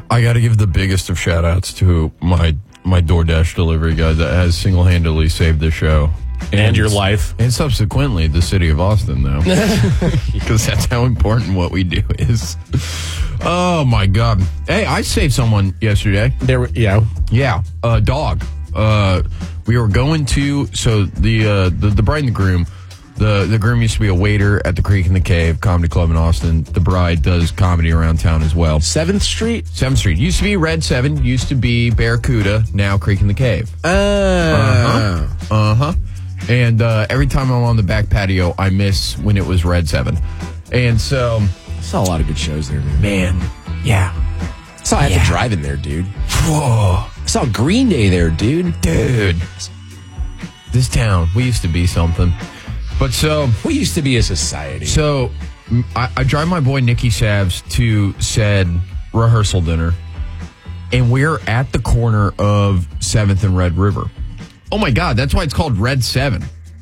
I got to give the biggest of shout-outs to my DoorDash delivery guy that has single-handedly saved the show. And your life. And subsequently, the city of Austin, though. Because that's how important what we do is. Oh, my God. Hey, I saved someone yesterday. Yeah, a dog. We were going to, so the bride and the groom, the groom used to be a waiter at the Creek and the Cave Comedy Club in Austin. The bride does comedy around town as well. 7th Street? 7th Street. Used to be Red 7, used to be Barracuda, now Creek and the Cave. And every time I'm on the back patio, I miss when it was Red 7. And so... I saw a lot of good shows there, man. Yeah. I saw At the Drive-In there, dude. Whoa. I saw Green Day there, dude. Dude. This town, we used to be something. But so... We used to be a society. So, I drive my boy Nicky Savs to said rehearsal dinner, and we're at the corner of 7th and Red River. Oh my God, that's why it's called Red 7.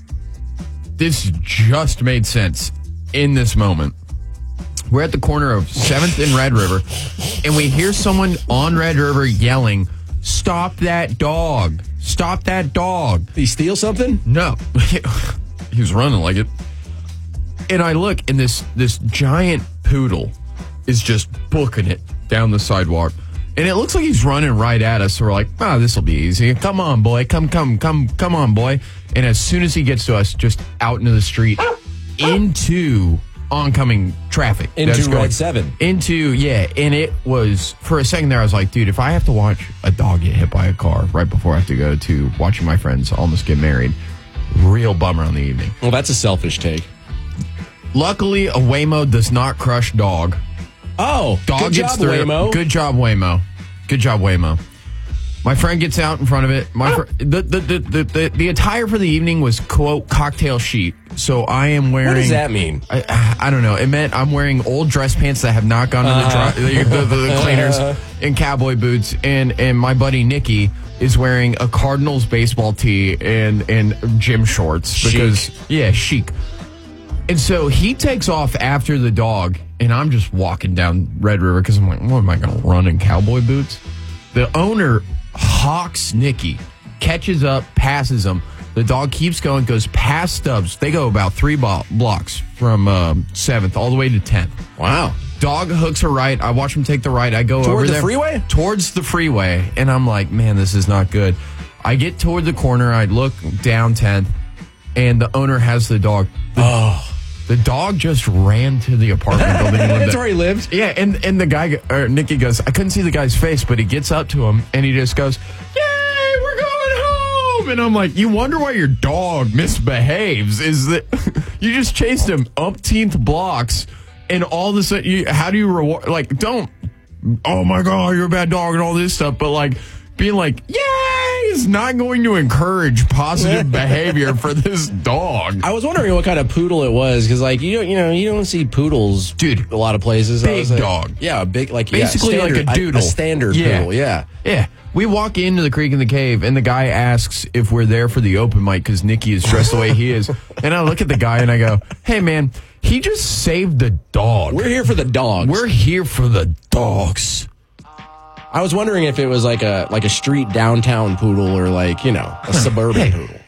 This just made sense in this moment. We're at the corner of 7th and Red River, and we hear someone on Red River yelling, "Stop that dog! Stop that dog!" Did he steal something? No. He was running like it. And I look, and this giant poodle is just booking it down the sidewalk. And it looks like he's running right at us. So we're like, this will be easy. Come on, boy. Come on, boy. And as soon as he gets to us, just out into the street, into oncoming traffic. Into Red 7. And it was, for a second there, I was like, dude, if I have to watch a dog get hit by a car right before I have to go to watching my friends almost get married, real bummer on the evening. Well, that's a selfish take. Luckily, a Waymo does not crush dog. Oh, dog good gets job, through. Waymo. Good job, Waymo. Good job, Waymo. My friend gets out in front of it. The attire for the evening was, quote, cocktail chic. So I am wearing... What does that mean? I don't know. It meant I'm wearing old dress pants that have not gone to the cleaners and cowboy boots. And my buddy Nicky is wearing a Cardinals baseball tee and gym shorts. Because, chic. And so he takes off after the dog, and I'm just walking down Red River because I'm like, what am I going to run in cowboy boots? The owner hawks Nicky, catches up, passes him. The dog keeps going, goes past Stubbs. They go about 3 blocks from 7th all the way to 10th. Wow. Dog hooks a right. I watch him take the right. I go over there. Toward the freeway? Towards the freeway. And I'm like, man, this is not good. I get toward the corner. I look down 10th, and the owner has the dog. The dog just ran to the apartment building. That's where he lived? Yeah, and the guy, Nicky goes, I couldn't see the guy's face, but he gets up to him, and he just goes, "Yay, we're going home!" And I'm like, you wonder why your dog misbehaves, is that you just chased him umpteenth blocks, and all of a sudden, how do you reward, like, don't, oh my God, you're a bad dog and all this stuff, but like, being like, yay, is not going to encourage positive behavior for this dog. I was wondering what kind of poodle it was, because like you don't see poodles, dude, a lot of places. Big dog, a big, like basically like a doodle, a standard poodle, yeah. We walk into the Creek and the Cave, and the guy asks if we're there for the open mic because Nicky is dressed the way he is, and I look at the guy and I go, "Hey man, he just saved the dog. We're here for the dogs. We're here for the dogs." I was wondering if it was like a street downtown poodle or like, a suburban poodle.